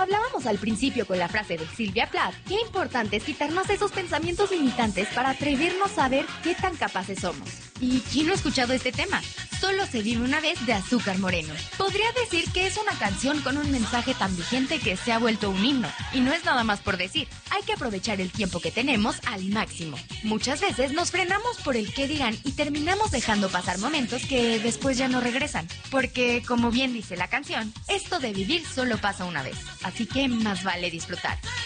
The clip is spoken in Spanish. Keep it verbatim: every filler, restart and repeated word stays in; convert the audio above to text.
hablábamos al principio con la frase de Silvia Plath, qué importante es quitarnos esos pensamientos limitantes para atrevernos a ver qué tan capaces somos. ¿Y quién no ha escuchado este tema? Solo se vive una vez de Azúcar Moreno. Podría decir que es una canción con un mensaje tan vigente que se ha vuelto un himno. Y no es nada más por decir, hay que aprovechar el tiempo que tenemos al máximo. Muchas veces nos frenamos por el qué dirán y terminamos dejando pasar momentos que después ya no regresan. Porque, como bien dice la canción, esto de vivir solo pasa una vez. Así que más vale disfrutar.